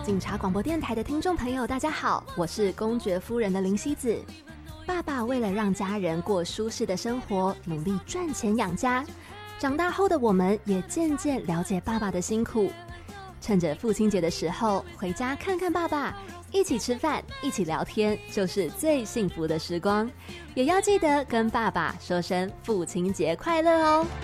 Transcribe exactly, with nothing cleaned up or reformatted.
警察广播电台的听众朋友大家好，我是公爵夫人的林希子。爸爸为了让家人过舒适的生活，努力赚钱养家。长大后的我们也渐渐了解爸爸的辛苦，趁着父亲节的时候回家看看爸爸，一起吃饭，一起聊天，就是最幸福的时光。也要记得跟爸爸说声父亲节快乐哦。